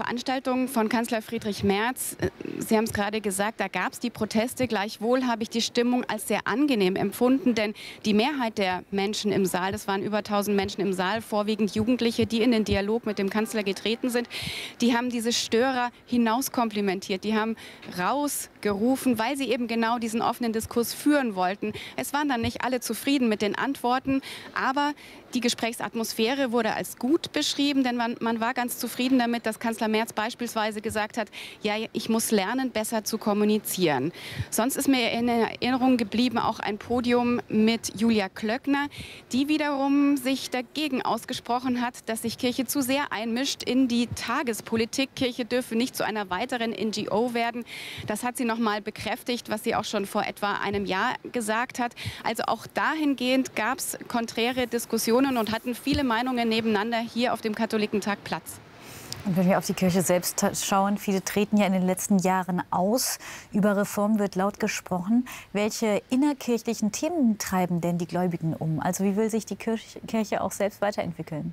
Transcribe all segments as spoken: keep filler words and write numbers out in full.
Veranstaltung von Kanzler Friedrich Merz, Sie haben es gerade gesagt, da gab es die Proteste. Gleichwohl habe ich die Stimmung als sehr angenehm empfunden, denn die Mehrheit der Menschen im Saal, das waren über tausend Menschen im Saal, vorwiegend Jugendliche, die in den Dialog mit dem Kanzler getreten sind, die haben diese Störer hinauskomplimentiert, die haben rausgerufen, weil sie eben genau diesen offenen Diskurs führen wollten. Es waren dann nicht alle zufrieden mit den Antworten, aber die Gesprächsatmosphäre wurde als gut beschrieben, denn man, man war ganz zufrieden damit, dass Kanzler Merz beispielsweise gesagt hat, ja, ich muss lernen, besser zu kommunizieren. Sonst ist mir in Erinnerung geblieben auch ein Podium mit Julia Klöckner, die wiederum sich dagegen ausgesprochen hat, dass sich Kirche zu sehr einmischt in die Tagespolitik. Kirche dürfe nicht zu einer weiteren N G O werden. Das hat sie noch mal bekräftigt, was sie auch schon vor etwa einem Jahr gesagt hat. Also auch dahingehend gab es konträre Diskussionen und hatten viele Meinungen nebeneinander hier auf dem Katholikentag Platz. Und wenn wir auf die Kirche selbst schauen, viele treten ja in den letzten Jahren aus. Über Reform wird laut gesprochen. Welche innerkirchlichen Themen treiben denn die Gläubigen um? Also wie will sich die Kirche auch selbst weiterentwickeln?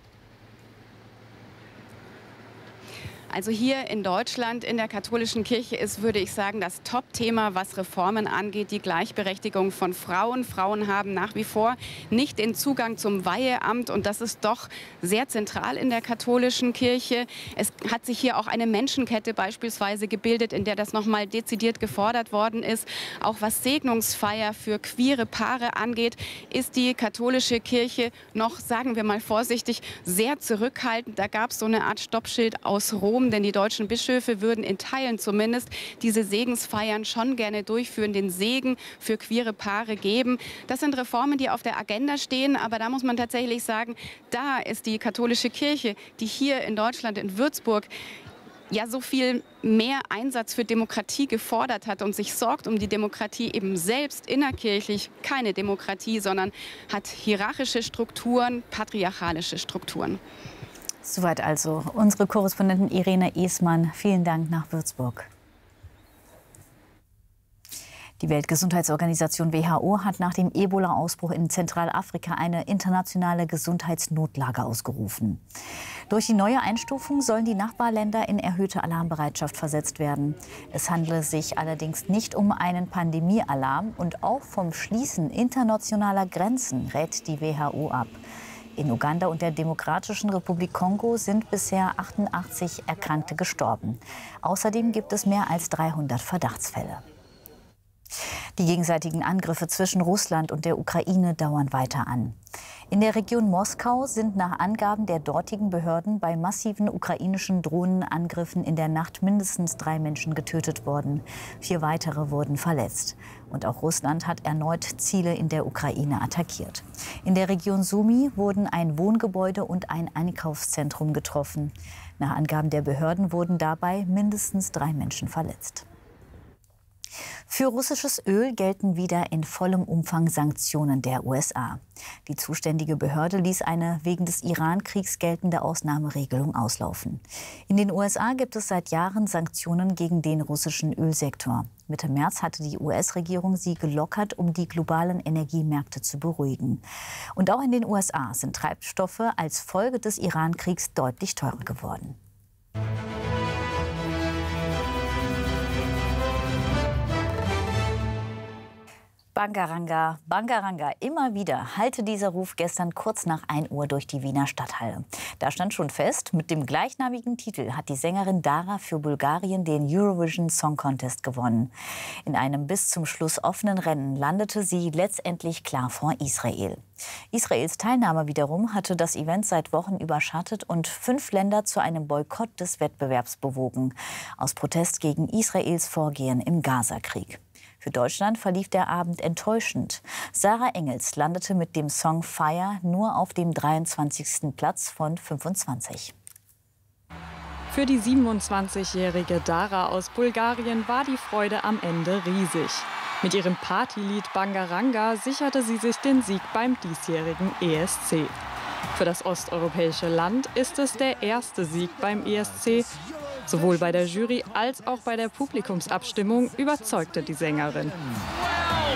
Also hier in Deutschland, in der katholischen Kirche ist, würde ich sagen, das Top-Thema, was Reformen angeht, die Gleichberechtigung von Frauen. Frauen haben nach wie vor nicht den Zugang zum Weiheamt und das ist doch sehr zentral in der katholischen Kirche. Es hat sich hier auch eine Menschenkette beispielsweise gebildet, in der das nochmal dezidiert gefordert worden ist. Auch was Segnungsfeier für queere Paare angeht, ist die katholische Kirche noch, sagen wir mal vorsichtig, sehr zurückhaltend. Da gab es so eine Art Stoppschild aus Rom, denn die deutschen Bischöfe würden in Teilen zumindest diese Segensfeiern schon gerne durchführen, den Segen für queere Paare geben. Das sind Reformen, die auf der Agenda stehen, aber da muss man tatsächlich sagen, da ist die katholische Kirche, die hier in Deutschland, in Würzburg, ja so viel mehr Einsatz für Demokratie gefordert hat und sich sorgt um die Demokratie eben selbst innerkirchlich, keine Demokratie, sondern hat hierarchische Strukturen, patriarchalische Strukturen. Soweit also unsere Korrespondentin Irene Esmann. Vielen Dank nach Würzburg. Die Weltgesundheitsorganisation W H O hat nach dem Ebola-Ausbruch in Zentralafrika eine internationale Gesundheitsnotlage ausgerufen. Durch die neue Einstufung sollen die Nachbarländer in erhöhte Alarmbereitschaft versetzt werden. Es handele sich allerdings nicht um einen Pandemiealarm und auch vom Schließen internationaler Grenzen rät die W H O ab. In Uganda und der Demokratischen Republik Kongo sind bisher achtundachtzig Erkrankte gestorben. Außerdem gibt es mehr als dreihundert Verdachtsfälle. Die gegenseitigen Angriffe zwischen Russland und der Ukraine dauern weiter an. In der Region Moskau sind nach Angaben der dortigen Behörden bei massiven ukrainischen Drohnenangriffen in der Nacht mindestens drei Menschen getötet worden. Vier weitere wurden verletzt. Und auch Russland hat erneut Ziele in der Ukraine attackiert. In der Region Sumy wurden ein Wohngebäude und ein Einkaufszentrum getroffen. Nach Angaben der Behörden wurden dabei mindestens drei Menschen verletzt. Für russisches Öl gelten wieder in vollem Umfang Sanktionen der U S A. Die zuständige Behörde ließ eine wegen des Iran-Kriegs geltende Ausnahmeregelung auslaufen. In den U S A gibt es seit Jahren Sanktionen gegen den russischen Ölsektor. Mitte März hatte die U S-Regierung sie gelockert, um die globalen Energiemärkte zu beruhigen. Und auch in den U S A sind Treibstoffe als Folge des Iran-Kriegs deutlich teurer geworden. Bangaranga, Bangaranga, immer wieder hallte dieser Ruf gestern kurz nach ein Uhr durch die Wiener Stadthalle. Da stand schon fest, mit dem gleichnamigen Titel hat die Sängerin Dara für Bulgarien den Eurovision Song Contest gewonnen. In einem bis zum Schluss offenen Rennen landete sie letztendlich klar vor Israel. Israels Teilnahme wiederum hatte das Event seit Wochen überschattet und fünf Länder zu einem Boykott des Wettbewerbs bewogen, aus Protest gegen Israels Vorgehen im Gazakrieg. Für Deutschland verlief der Abend enttäuschend. Sarah Engels landete mit dem Song Fire nur auf dem dreiundzwanzigsten Platz von fünfundzwanzig. Für die siebenundzwanzigjährige Dara aus Bulgarien war die Freude am Ende riesig. Mit ihrem Partylied Bangaranga sicherte sie sich den Sieg beim diesjährigen E S C. Für das osteuropäische Land ist es der erste Sieg beim E S C. Sowohl bei der Jury als auch bei der Publikumsabstimmung überzeugte die Sängerin.